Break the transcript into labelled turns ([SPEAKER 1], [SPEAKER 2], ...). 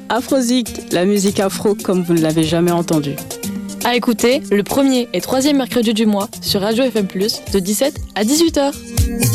[SPEAKER 1] Afrozik, la musique afro comme vous ne l'avez jamais entendue.
[SPEAKER 2] À écouter le premier et troisième mercredi du mois sur Radio FM+, de 17 à 18h.